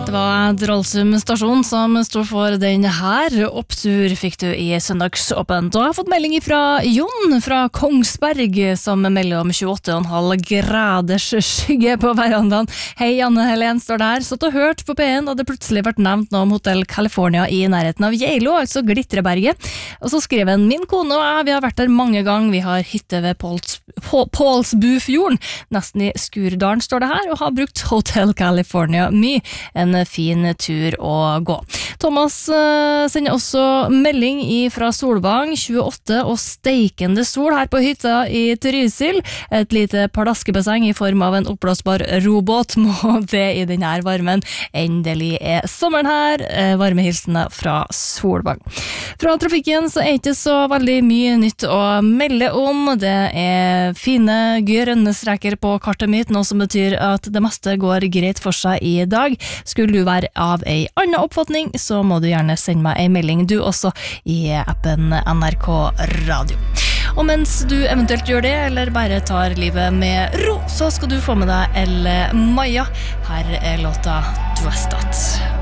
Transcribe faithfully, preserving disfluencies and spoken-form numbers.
Det var Drolsum stasjon som stod for den her. Opptur fikk du i søndagsåpent. Og jeg har fått melding fra Jon fra Kongsberg, som melder om tjueåtte komma fem graders skygge på verandaen. Hei, Anne Helen står der. Satt og hørt på P en, og det plutselig vært nevnt noe om Hotel California i nærheten av Geilo, altså Glitreberget. Og så skrev han, min kone og jeg, vi har vært der mange ganger. Vi har hytte ved Påls, På, Pålsbufjorden, nesten i Skurdalen står det her, og har brukt Hotel California mye. En fin tur å gå. Thomas uh, sender også melding fra Solvang, tjueåtte og steikende sol her på hytta i Trysil. Et lite pardaskebasseng i form av en oppblåsbar robåt, må det i denne varmen. Endelig er sommeren her. Uh, varme hilsener fra Solvang. Fra trafikken så er det ikke så veldig mye nytt å melde om. Det er fine grønne streker på kartet mitt, noe som betyr at det meste går greit for seg i dag. Skulle du være av ei annen oppfatning, så må du gjerne sende meg en melding du også i appen N R K Radio. Og mens du eventuelt gjør det, eller bare tar livet med ro, så skal du få med deg Elle Maja. Her er låta Dwestat.